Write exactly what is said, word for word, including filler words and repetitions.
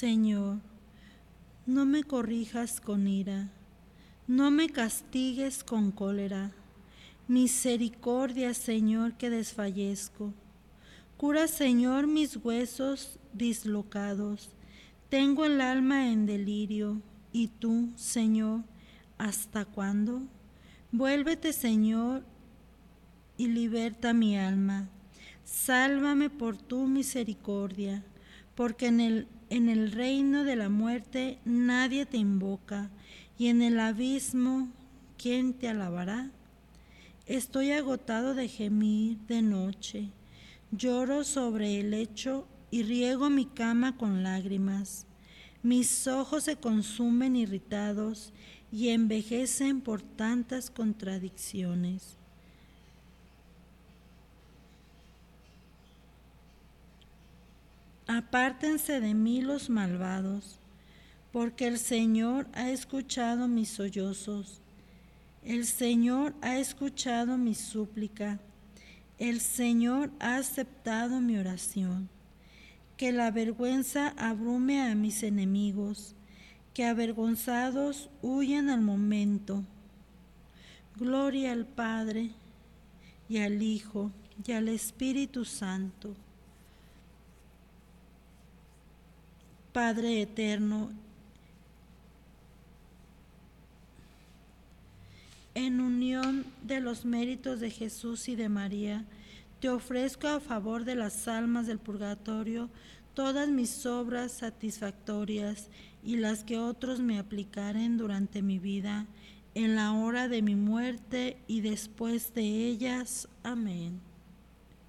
Señor, no me corrijas con ira, no me castigues con cólera. Misericordia, Señor, que desfallezco. Cura, Señor, mis huesos dislocados. Tengo el alma en delirio. ¿Y tú, Señor, hasta cuándo? Vuélvete, Señor, y liberta mi alma. Sálvame por tu misericordia, porque en el, en el reino de la muerte nadie te invoca, y en el abismo, ¿quién te alabará? Estoy agotado de gemir de noche, lloro sobre el lecho y riego mi cama con lágrimas. Mis ojos se consumen irritados y envejecen por tantas contradicciones. Apártense de mí los malvados, porque el Señor ha escuchado mis sollozos. El Señor ha escuchado mi súplica. El Señor ha aceptado mi oración. Que la vergüenza abrume a mis enemigos, que avergonzados huyan al momento. Gloria al Padre, y al Hijo, y al Espíritu Santo. Padre eterno, en unión de los méritos de Jesús y de María, te ofrezco a favor de las almas del purgatorio todas mis obras satisfactorias y las que otros me aplicaren durante mi vida, en la hora de mi muerte y después de ellas. Amén.